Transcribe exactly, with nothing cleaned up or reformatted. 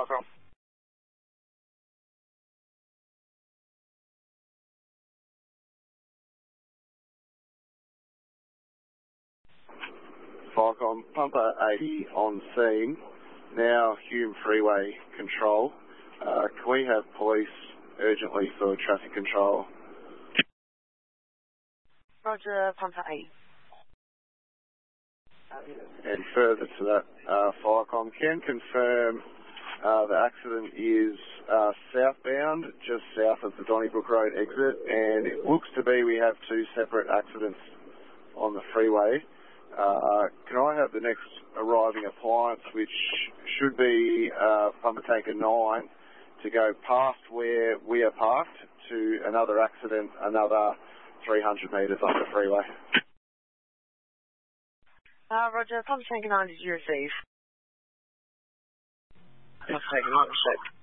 Falcon. Falcon, Pumper eighty on scene, now Hume Freeway control. Uh, can we have police urgently for traffic control? Roger, Pumper eighty. And further to that, uh, Falcon, can confirm uh, the accident is uh, southbound, just south of the Donnybrook Road exit, and it looks to be we have two separate accidents on the freeway. Uh, can I have the next arriving appliance, which should be uh, Pumper Tanker nine, to go past where we are parked to another accident, another three hundred metres up the freeway? Uh, Roger, Pumper Tanker nine, did you receive? Pumper Tanker nine, check.